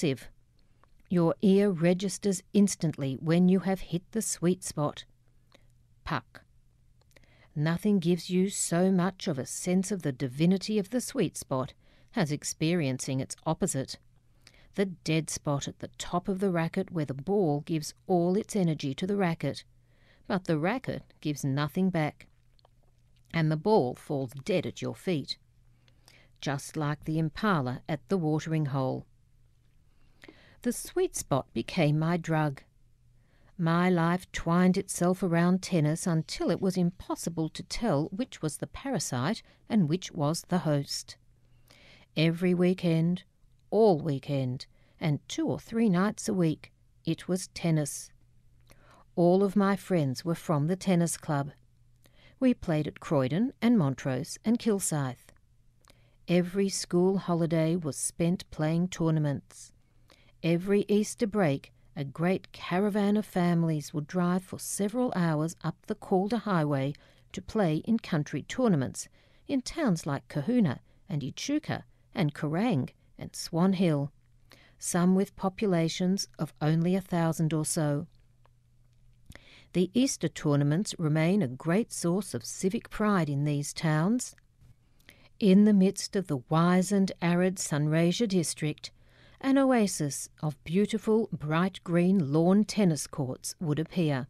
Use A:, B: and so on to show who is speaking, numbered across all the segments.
A: impulsive. Your ear registers instantly when you have hit the sweet spot. Puck. Nothing gives you so much of a sense of the divinity of the sweet spot as experiencing its opposite. The dead spot at the top of the racket where the ball gives all its energy to the racket, but the racket gives nothing back, and the ball falls dead at your feet, just like the impala at the watering hole. The sweet spot became my drug. My life twined itself around tennis until it was impossible to tell which was the parasite and which was the host. Every weekend, all weekend, and 2 or 3 nights a week, it was tennis. All of my friends were from the tennis club. We played at Croydon and Montrose and Kilsyth. Every school holiday was spent playing tournaments. Every Easter break, a great caravan of families would drive for several hours up the Calder Highway to play in country tournaments in towns like Kahuna and Echuca and Kerrang and Swan Hill, some with populations of only 1,000 or so. The Easter tournaments remain a great source of civic pride in these towns. In the midst of the wizened, arid Sunraysia district, an oasis of beautiful, bright green lawn tennis courts would appear.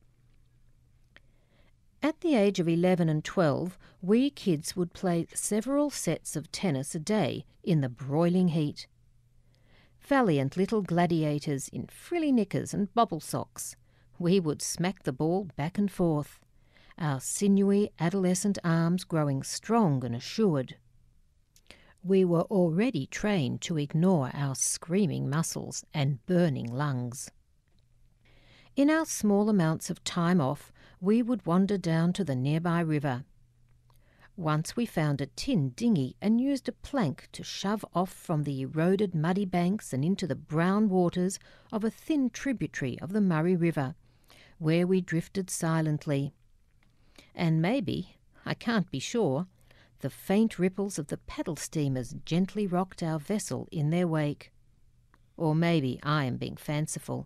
A: At the age of 11 and 12, we kids would play several sets of tennis a day in the broiling heat. Valiant little gladiators in frilly knickers and bobble socks, we would smack the ball back and forth, our sinewy adolescent arms growing strong and assured. We were already trained to ignore our screaming muscles and burning lungs. In our small amounts of time off, we would wander down to the nearby river. Once we found a tin dinghy and used a plank to shove off from the eroded muddy banks and into the brown waters of a thin tributary of the Murray River, where we drifted silently. And maybe, I can't be sure, the faint ripples of the paddle steamers gently rocked our vessel in their wake. Or maybe I am being fanciful.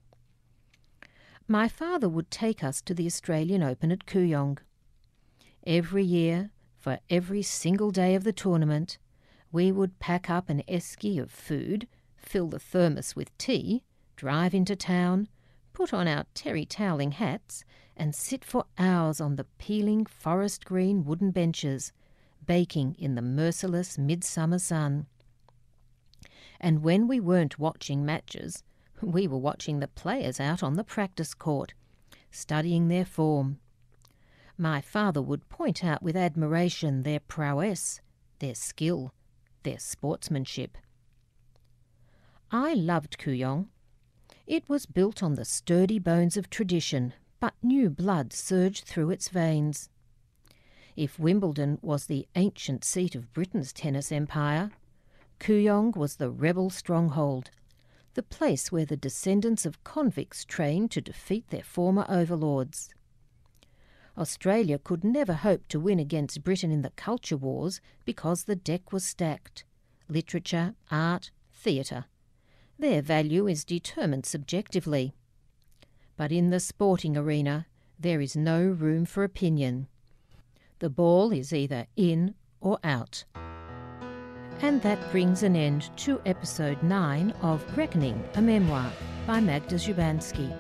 A: My father would take us to the Australian Open at Kooyong. Every year, for every single day of the tournament, we would pack up an esky of food, fill the thermos with tea, drive into town, put on our terry toweling hats, and sit for hours on the peeling forest green wooden benches, baking in the merciless midsummer sun. And when we weren't watching matches, we were watching the players out on the practice court, studying their form. My father would point out with admiration their prowess, their skill, their sportsmanship. I loved Kooyong. It was built on the sturdy bones of tradition, but new blood surged through its veins. If Wimbledon was the ancient seat of Britain's tennis empire, Kooyong was the rebel stronghold, the place where the descendants of convicts trained to defeat their former overlords. Australia could never hope to win against Britain in the culture wars because the deck was stacked. Literature, art, theatre. Their value is determined subjectively. But in the sporting arena, there is no room for opinion. The ball is either in or out. And that brings an end to episode 9 of Reckoning, a Memoir by Magda Szubanski.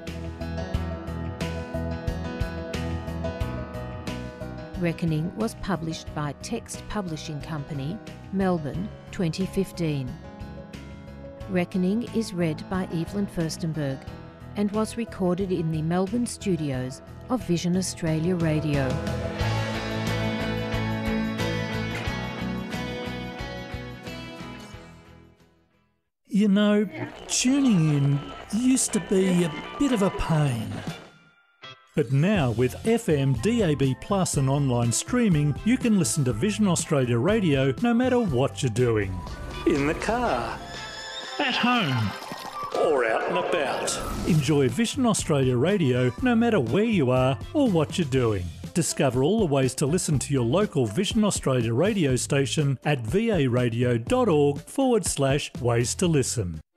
A: Reckoning was published by Text Publishing Company, Melbourne, 2015. Reckoning is read by Evelyn Furstenberg and was recorded in the Melbourne studios of Vision Australia Radio.
B: You know, tuning in used to be a bit of a pain. But now with FM, DAB Plus and online streaming, you can listen to Vision Australia Radio no matter what you're doing. In the car, at home, or out and about. Enjoy Vision Australia Radio no matter where you are or what you're doing. Discover all the ways to listen to your local Vision Australia radio station at varadio.org/ways to listen.